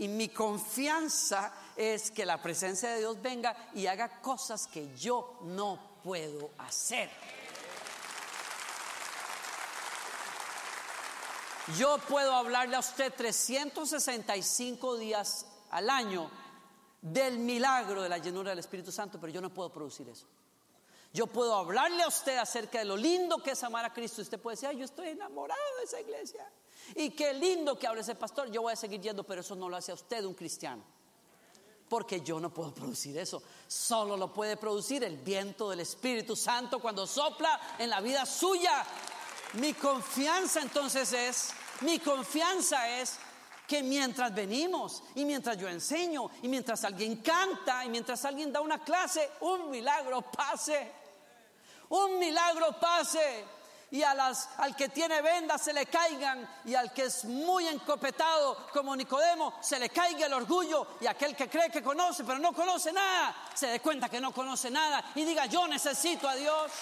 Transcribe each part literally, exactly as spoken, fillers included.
y mi confianza es que la presencia de Dios venga y haga cosas que yo no puedo hacer. Yo puedo hablarle a usted trescientos sesenta y cinco días al año del milagro de la llenura del Espíritu Santo, pero yo no puedo producir eso. Yo puedo hablarle a usted acerca de lo lindo que es amar a Cristo. Usted puede decir: ay, yo estoy enamorado de esa iglesia, y qué lindo que hable ese pastor. Yo voy a seguir yendo, pero eso no lo hace a usted un cristiano, porque yo no puedo producir eso. Solo lo puede producir el viento del Espíritu Santo cuando sopla en la vida suya. Mi confianza entonces es, mi confianza es que mientras venimos y mientras yo enseño y mientras alguien canta y mientras alguien da una clase, un milagro pase, un milagro pase, y a las, al que tiene vendas se le caigan, y al que es muy encopetado como Nicodemo se le caiga el orgullo, y aquel que cree que conoce pero no conoce nada se dé cuenta que no conoce nada y diga: yo necesito a Dios.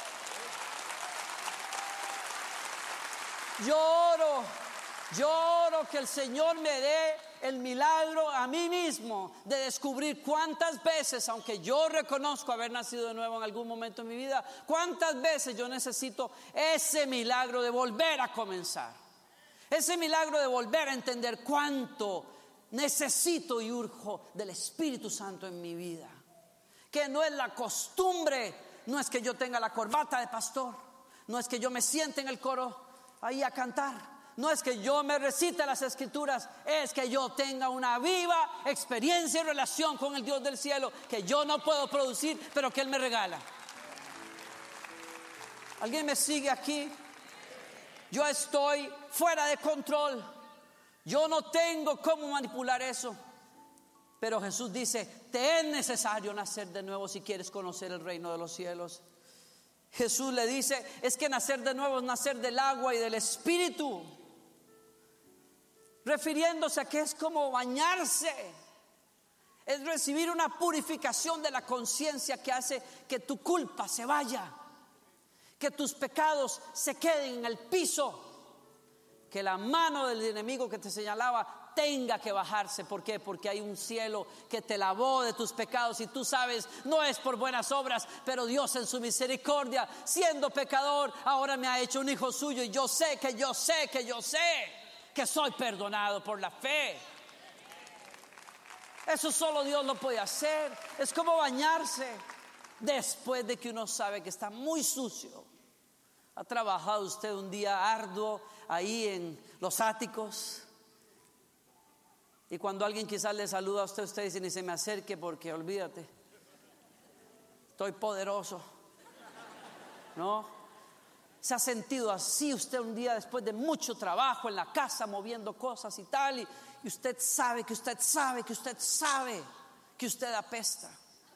Yo oro, yo oro que el Señor me dé el milagro a mí mismo de descubrir cuántas veces, aunque yo reconozco haber nacido de nuevo en algún momento en mi vida, cuántas veces yo necesito ese milagro de volver a comenzar, ese milagro de volver a entender cuánto necesito y urjo del Espíritu Santo en mi vida. Que no es la costumbre, no es que yo tenga la corbata de pastor, no es que yo me siente en el coro ahí a cantar, no es que yo me recite las escrituras, es que yo tenga una viva experiencia y relación con el Dios del cielo que yo no puedo producir, pero que Él me regala. ¿Alguien me sigue aquí? Yo estoy fuera de control, yo no tengo cómo manipular eso, pero Jesús dice: te es necesario nacer de nuevo si quieres conocer el reino de los cielos. Jesús le dice: es que nacer de nuevo es nacer del agua y del Espíritu, refiriéndose a que es como bañarse, es recibir una purificación de la conciencia que hace que tu culpa se vaya, que tus pecados se queden en el piso, que la mano del enemigo que te señalaba tenga que bajarse. ¿Por qué? Porque hay un cielo que te lavó de tus pecados, y tú sabes, no es por buenas obras, pero Dios en su misericordia, siendo pecador, ahora me ha hecho un hijo suyo, y yo sé que yo sé que yo sé que soy perdonado por la fe. Eso solo Dios lo puede hacer. Es como bañarse después de que uno sabe que está muy sucio. ¿Ha trabajado usted un día arduo ahí en los áticos? Y cuando alguien quizás le saluda a usted, usted dice: ni se me acerque, porque olvídate, estoy poderoso. ¿No? ¿Se ha sentido así usted un día después de mucho trabajo en la casa, moviendo cosas y tal, y, y usted sabe que usted sabe que usted sabe que usted apesta?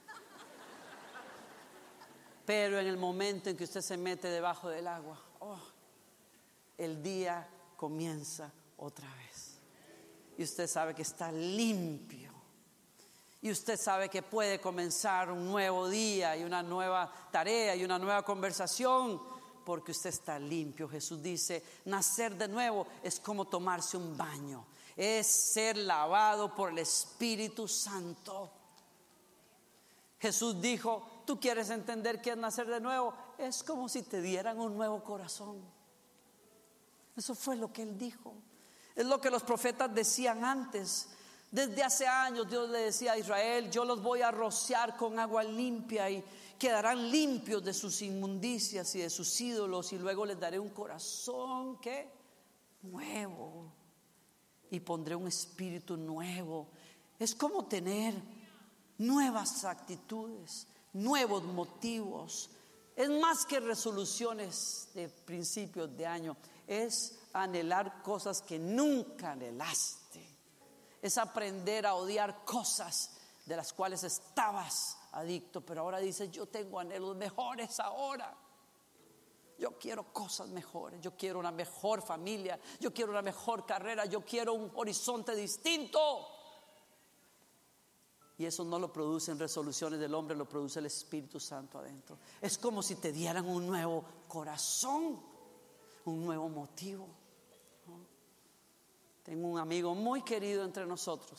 Pero en el momento en que usted se mete debajo del agua, oh, el día comienza otra vez. Y usted sabe que está limpio. Y usted sabe que puede comenzar un nuevo día y una nueva tarea y una nueva conversación, porque usted está limpio. Jesús dice: nacer de nuevo es como tomarse un baño, es ser lavado por el Espíritu Santo. Jesús dijo: ¿tú quieres entender qué es nacer de nuevo? Es como si te dieran un nuevo corazón. Eso fue lo que Él dijo. Es lo que los profetas decían antes. Desde hace años Dios le decía a Israel: yo los voy a rociar con agua limpia y quedarán limpios de sus inmundicias y de sus ídolos, y luego les daré un corazón ¿qué? Nuevo, y pondré un espíritu nuevo. Es como tener nuevas actitudes, nuevos motivos. Es más que resoluciones de principios de año, es anhelar cosas que nunca anhelaste, es aprender a odiar cosas de las cuales estabas adicto, pero ahora dices: yo tengo anhelos mejores ahora. Yo quiero cosas mejores, yo quiero una mejor familia, yo quiero una mejor carrera, yo quiero un horizonte distinto. Y eso no lo producen resoluciones del hombre, lo produce el Espíritu Santo adentro. Es como si te dieran un nuevo corazón, un nuevo motivo, ¿no? Tengo un amigo muy querido entre nosotros